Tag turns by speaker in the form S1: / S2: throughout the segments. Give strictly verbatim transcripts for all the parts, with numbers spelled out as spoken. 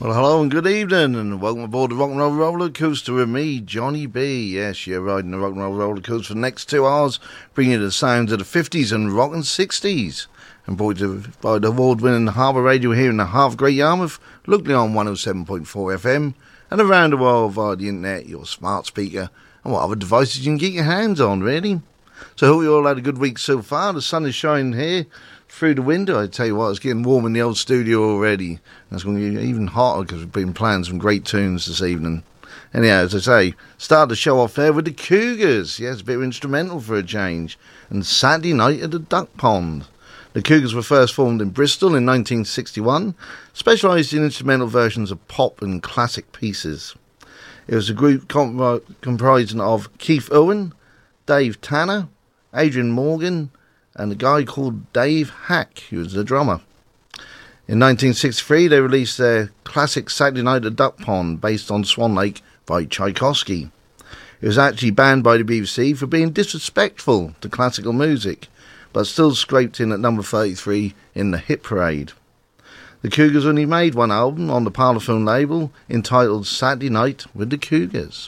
S1: Well, hello and good evening, and welcome aboard the Rock and Roll Roller Coaster with me, Johnny B. Yes, you're riding the Rock and Roll Roller Coaster for the next two hours, bringing you the sounds of the fifties and rock and sixties. And brought to you by the award-winning Harbour Radio here in the Heart of Great Yarmouth, locally on one oh seven point four F M, and around the world via the internet, your smart speaker, and what other devices you can get your hands on, really. So I hope you all had a good week so far. The sun is shining here through the window. I tell you what, it's getting warm in the old studio already. And it's going to get even hotter because we've been playing some great tunes this evening. Anyhow, as I say, start the show off there with the Cougars. Yes, a bit of instrumental for a change. And Saturday Night at the Duck Pond. The Cougars were first formed in Bristol in nineteen sixty-one, specialised in instrumental versions of pop and classic pieces. It was a group comp- comprising of Keith Owen, Dave Tanner, Adrian Morgan, and a guy called Dave Hack, who was the drummer. In nineteen sixty-three, they released their classic Saturday Night at the Duck Pond, based on Swan Lake by Tchaikovsky. It was actually banned by the B B C for being disrespectful to classical music, but still scraped in at number thirty-three in the hit parade. The Cougars only made one album on the Parlophone label, entitled Saturday Night with the Cougars.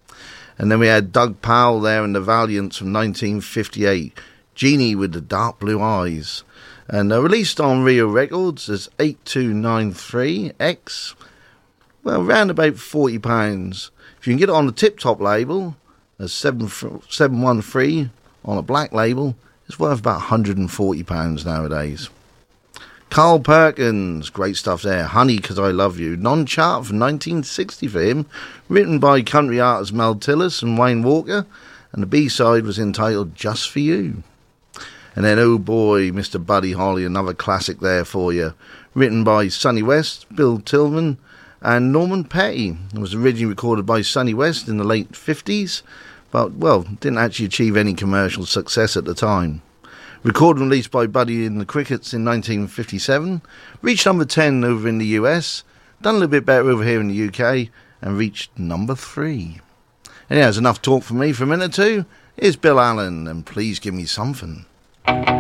S1: And then we had Doug Powell there and the Valiants from nineteen fifty-eight, Jeannie with the Dark Blue Eyes. And they're released on Rio Records as eight two nine three X, well, around about forty pounds. If you can get it on the Tip Top label, as seven one three on a black label, it's worth about one hundred forty pounds nowadays. Carl Perkins, great stuff there. Honey, 'Cause I Love You. Non-chart from nineteen sixty for him, written by country artists Mel Tillis and Wayne Walker, and the B-side was entitled Just For You. And then, oh boy, Mister Buddy Holly, another classic there for you, written by Sonny West, Bill Tillman, and Norman Petty. It was originally recorded by Sonny West in the late fifties, but, well, didn't actually achieve any commercial success at the time. Recorded and released by Buddy and the Crickets in nineteen fifty-seven, reached number ten over in the U S, done a little bit better over here in the U K, and reached number three. And yeah, there's enough talk from me for a minute or two. Here's Bill Allen, and Please Give Me Something.